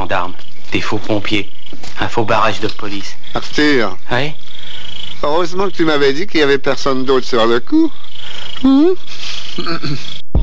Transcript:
gendarmes, des faux pompiers, un faux barrage de police. Arthur. Oui? Heureusement que tu m'avais dit qu'il y avait personne d'autre sur le coup.